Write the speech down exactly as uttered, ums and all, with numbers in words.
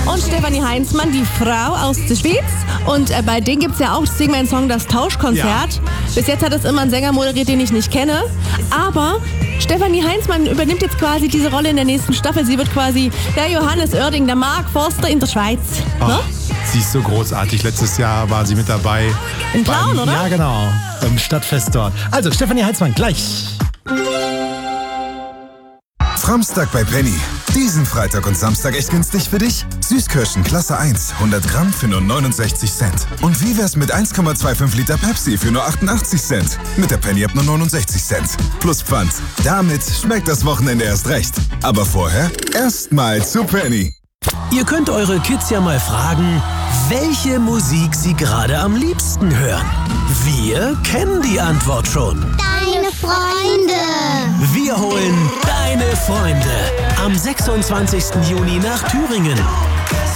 und Stefanie Heinzmann, die Frau aus der Schweiz. Und äh, bei denen gibt es ja auch Sing mein Song, das Tauschkonzert. Ja. Bis jetzt hat es immer ein Sänger moderiert, den ich nicht kenne. Aber Stefanie Heinzmann übernimmt jetzt quasi diese Rolle in der nächsten Staffel. Sie wird quasi der Johannes Oerding, der Mark Forster in der Schweiz. Oh, ne? Sie ist so großartig. Letztes Jahr war sie mit dabei. In Plauen, beim, oder? Ja, genau. Beim Stadtfest dort. Also, Stefanie Heinzmann, gleich. Samstag bei Penny. Diesen Freitag und Samstag echt günstig für dich? Süßkirschen Klasse eins, hundert Gramm für nur neunundsechzig Cent. Und wie wär's mit eins Komma fünfundzwanzig Liter Pepsi für nur achtundachtzig Cent? Mit der Penny ab nur neunundsechzig Cent. Plus Pfand. Damit schmeckt das Wochenende erst recht. Aber vorher erstmal zu Penny. Ihr könnt eure Kids ja mal fragen, welche Musik sie gerade am liebsten hören. Wir kennen die Antwort schon. Deine Freunde. Wir holen deine Freunde am sechsundzwanzigsten Juni nach Thüringen.